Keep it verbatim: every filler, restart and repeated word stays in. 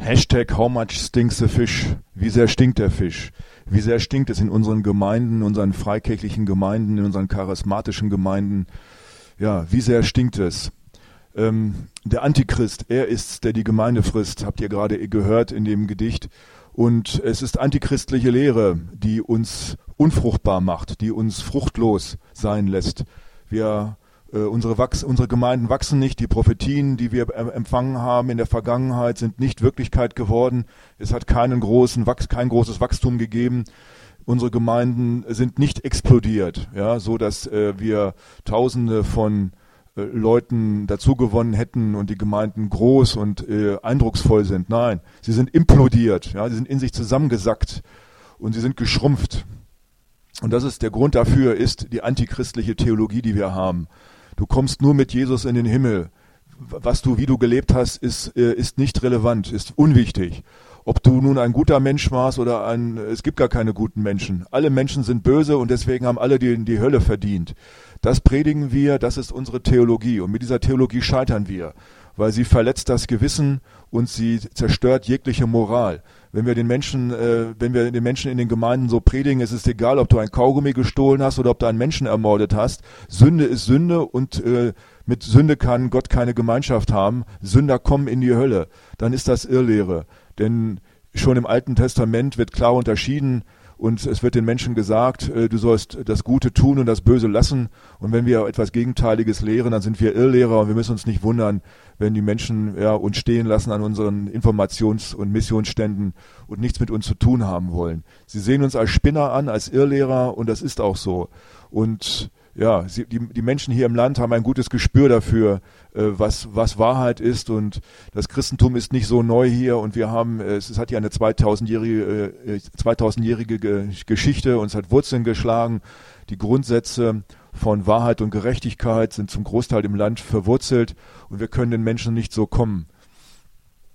Hashtag How much stinks the fish? Wie sehr stinkt der Fisch? Wie sehr stinkt es in unseren Gemeinden, in unseren freikirchlichen Gemeinden, in unseren charismatischen Gemeinden? Ja, wie sehr stinkt es? Ähm, der Antichrist, er ist's, der die Gemeinde frisst, habt ihr gerade gehört in dem Gedicht. Und es ist antichristliche Lehre, die uns unfruchtbar macht, die uns fruchtlos sein lässt. Wir äh, unsere, Wachs, unsere Gemeinden wachsen nicht, die Prophetien, die wir äh, empfangen haben in der Vergangenheit, sind nicht Wirklichkeit geworden. Es hat keinen großen Wachs, kein großes Wachstum gegeben. Unsere Gemeinden sind nicht explodiert, ja, so dass äh, wir Tausende von äh, Leuten dazugewonnen hätten und die Gemeinden groß und äh, eindrucksvoll sind. Nein, sie sind implodiert, ja, sie sind in sich zusammengesackt und sie sind geschrumpft. Und das ist der Grund dafür, ist die antichristliche Theologie, die wir haben. Du kommst nur mit Jesus in den Himmel. Was du, wie du gelebt hast, ist, ist nicht relevant, ist unwichtig. Ob du nun ein guter Mensch warst oder ein, es gibt gar keine guten Menschen. Alle Menschen sind böse und deswegen haben alle die, die Hölle verdient. Das predigen wir, das ist unsere Theologie. Und mit dieser Theologie scheitern wir, weil sie verletzt das Gewissen und sie zerstört jegliche Moral. Wenn wir den Menschen, äh, wenn wir den Menschen in den Gemeinden so predigen, ist es egal, ob du ein Kaugummi gestohlen hast oder ob du einen Menschen ermordet hast. Sünde ist Sünde und äh, mit Sünde kann Gott keine Gemeinschaft haben. Sünder kommen in die Hölle. Dann ist das Irrlehre. Denn schon im Alten Testament wird klar unterschieden und es wird den Menschen gesagt, äh, du sollst das Gute tun und das Böse lassen. Und wenn wir etwas Gegenteiliges lehren, dann sind wir Irrlehrer und wir müssen uns nicht wundern, wenn die Menschen ja, uns stehen lassen an unseren Informations- und Missionsständen und nichts mit uns zu tun haben wollen. Sie sehen uns als Spinner an, als Irrlehrer und das ist auch so. Und ja, sie, die, die Menschen hier im Land haben ein gutes Gespür dafür, äh, was, was Wahrheit ist und das Christentum ist nicht so neu hier und wir haben, äh, es hat ja eine zweitausendjährige, äh, zweitausendjährige Ge- Geschichte und es hat Wurzeln geschlagen. Die Grundsätze von Wahrheit und Gerechtigkeit sind zum Großteil im Land verwurzelt und wir können den Menschen nicht so kommen.